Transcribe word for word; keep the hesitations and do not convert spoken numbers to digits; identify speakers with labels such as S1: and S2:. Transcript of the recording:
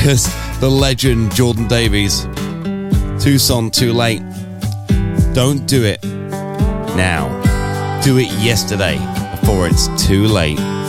S1: because the legend Jordan Davies, Tucson, Too Late. Don't do it now. Do it yesterday before it's too late.